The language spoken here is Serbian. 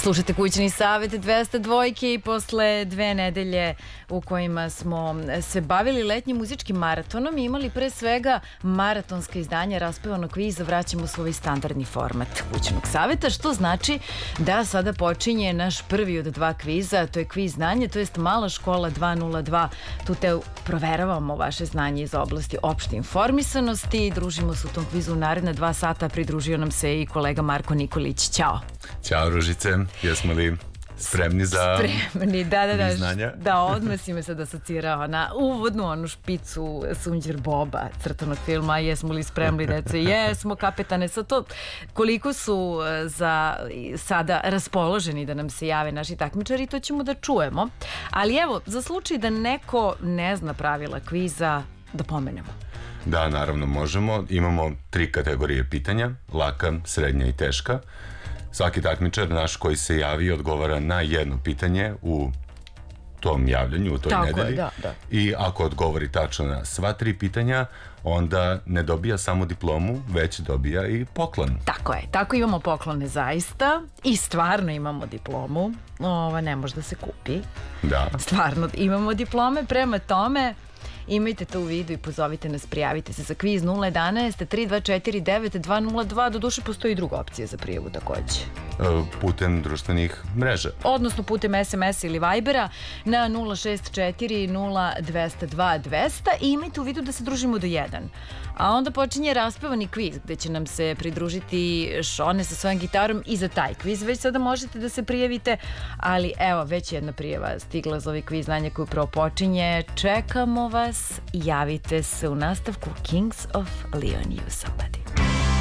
Slušajte Kućni savet 202 i posle 2 nedelje u kojima smo se bavili letnjim muzičkim maratonom i imali pre svega maratonska izdanja raspevanog kviza, vraćamo u svoj standardni format Kućnog saveta, što znači da sada počinje naš prvi od 2 kviza, to je kviz znanje, to jest Mala škola 202. Tu te proveravamo vaše znanje iz oblasti opšte informisanosti. Družimo se u tom kvizu naredne 2 sata, pridružio nam se i kolega Marko Nikolić. Ćao. Ćao Ružice, jesmo li spremni za kviz znanja? Da, odmah si me sad asocirao na uvodnu onu špicu Sunđer Boba crtanog filma. Jesmo li spremni, deco? Jesmo, kapetane. Sad to, koliko su za sada raspoloženi da nam se jave naši takmičari, to ćemo da čujemo. Ali evo, za slučaj da neko ne zna pravila kviza, da pomenemo. Da, naravno možemo. Imamo 3 kategorije pitanja, laka, srednja i teška. Svaki takmičar naš koji se javi odgovara na jedno pitanje u tom javljanju, u toj nedelji. Da. I ako odgovori tačno na sva 3 pitanja, onda ne dobija samo diplomu, već dobija i poklon. Tako je, tako imamo poklone zaista i stvarno imamo diplomu. Ova ne može da se kupi. Da. Stvarno imamo diplome, prema tome imajte to u vidu i pozovite nas, prijavite se za kviz 011 324 9202. Doduše postoji i druga opcija za prijavu takođe. Putem društvenih mreža. Odnosno putem SMS ili Vibera na 064 0202 200 i imajte u vidu da se družimo do 1. A onda počinje raspevani kviz gde će nam se pridružiti Šone sa svojom gitarom i za taj kviz. Već sada možete da se prijavite, ali evo, već jedna prijava stigla za ovaj kviz znanja koji upravo počinje. Čekamo vas, javite se u nastavku Kings of Leon, You Somebody.